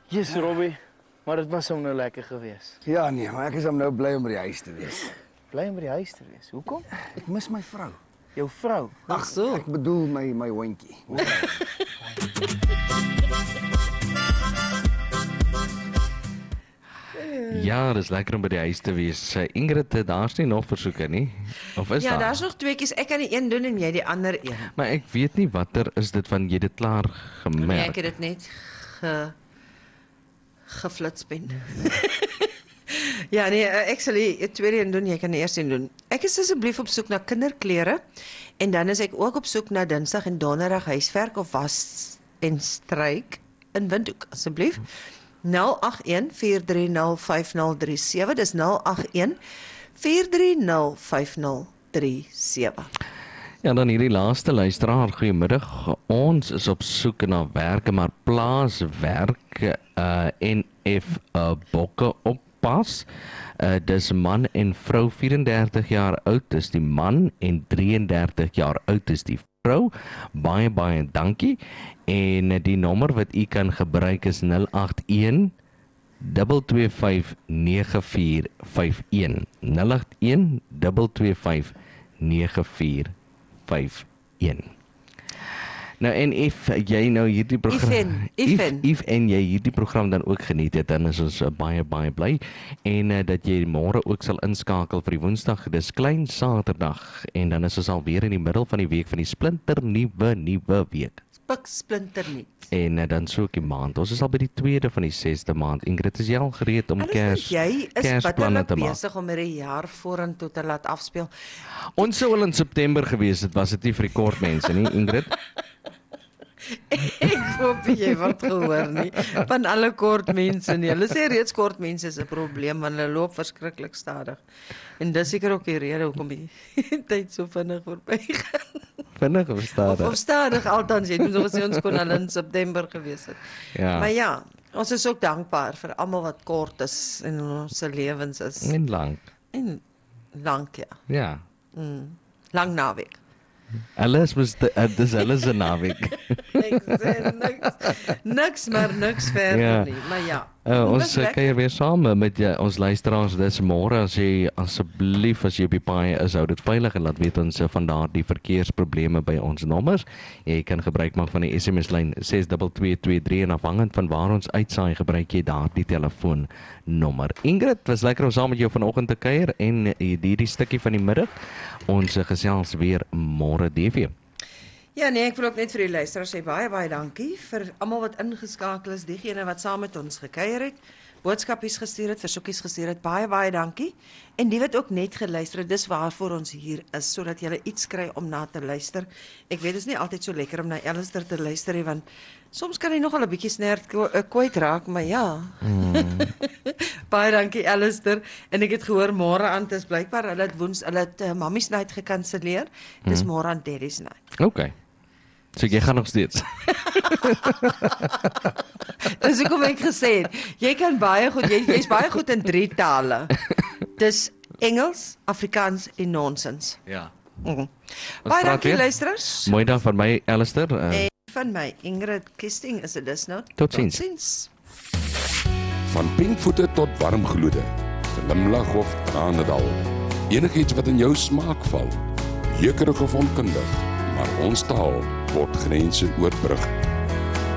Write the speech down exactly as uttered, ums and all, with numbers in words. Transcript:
Yes, Robbie. Maar dit was hom nou lekker geweest. Ja nee, maar ek is hom nou bly om by die huis te wees. Bly om by die huis te wees. Hoekom? Ek mis my vrou. Jou vrou. Ag so. Ek bedoel my my hondjie. Ja, dis lekker om by die huis te wees. Ingrid, daar's nie nog versoeke nie. Of is Ja, daar? daar's nog tweeetjies. Ek kan die een doen en jy die ander een. Maar ek weet nie watter is dit van jy dit klaar gemerk. Nee, ek het dit net ge geflits ben. Ja, nee, ek sal die tweede een doen, jy kan die eerste een doen. Ek is asseblief op soek na kinderklere en dan is ek ook op soek na Dinsdag en Donderdag huiswerk of was en stryk in Windhoek, asseblief. nul agt een vier drie nul vyf nul drie sewe, dis nul agt een vier drie nul vyf nul drie sewe. Ja, dan hierdie laaste luisteraar, goeiemiddag. Ons is op soek na werke, maar plaaswerk uh, en F uh, bokke oppas. Uh, dis man en vrou, vyf en dertig jaar oud is die man en drie en dertig jaar oud is die vrou. Baie, baie dankie. En die nommer wat u kan gebruik is nul agt een twee twee vyf nege vier vyf een. nul agt een twee twee vyf nege vier vyf een. Nou en if jy nou hierdie program If en, if en. if, if en jy hierdie program dan ook geniet het, dan is ons uh, baie baie bly en uh, dat jy môre ook sal inskakel vir die Woensdag, dis klein Saterdag en dan is ons al weer in die middel van die week van die splinter nuwe nuwe week. Pik splinter nie. En uh, dan so ook die maand. Ons is al by die tweede van die sesde maand. Ingrid, is jy al gereed om kers jy is kersplanne te maak? besig om hierdie jaar vorentoe te laat afspeel. Ons sou al in September gewees het, was dit nie vir die kort mense nie, Ingrid? Ek hoop jy word gehoor nie van alle kort mense nie. Hulle sê reeds kort mense is 'n probleem want hulle loop verskriklik stadig. En dis seker ook die rede hoekom die tyd so vinnig verbygaan. Vinnig of stadig? Of, of stadig althans, jy het ons gesê ons kon al in September gewees het. Ja. Maar ja, ons is ook dankbaar vir almal wat kort is in ons se lewens is. En lank. En lank ja. Ja. Mm. Lang naweek. Alles was de, uh, dis hulle se naweek. Ek sê niks, niks maar niks verder Ja. nie, maar ja. Uh, ons Dis lekker. kuier weer saam met jy, ons luisteraars dis môre as jy asseblief as jy op die paai is, hou dit veilig en laat weet ons uh, van daardie verkeersprobleme by ons nommers. Jy kan gebruik maak van die S M S lyn ses twee twee twee drie en afhangend van waar ons uitsaai gebruik jy daardie telefoonnommer. Ingrid, was lekker om saam met jou vanoggend te kuier en uh, hierdie stukkie van die middag ons uh, gesels weer môre D V. Ja nee, ek wil ook net vir die luisteraars sê baie baie dankie vir almal wat ingeskakel is, diegene wat saam met ons gekuier het, boodskapies gestuur het, versoekies gestuur het. Baie baie dankie. En die wat ook net geluister het, dis waarvoor ons hier is, sodat jy iets kry om na te luister. Ek weet dit is nie altyd so lekker om na Alistair te luister nie, want soms kan hy nogal 'n bietjie snert kwyt raak, maar ja. Mm. Baie dankie Alistair. En ek het gehoor môre aan, dis blykbaar hulle het woens, hulle het uh, Mummy's Night gekanselleer. Dis môre aan Daddy's Night. Okay. So jy gaan nog steeds. Dis hoekom ek gesê het, jy kan baie goed, jy jy's baie goed in drie tale. Dis Engels, Afrikaans en nonsens. Ja. Mm. Baie dankie luisteraars. Mooi dag van my Alistair. Uh, En van my Ingrid Kisting is dit dus nou. Totsiens. Totsiens. Van pinkvoete tot warmgloede, glimlag of tranendal, enigiets wat in jou smaak val, jeukerig of onkundig, maar ons taal word grense oorbrug.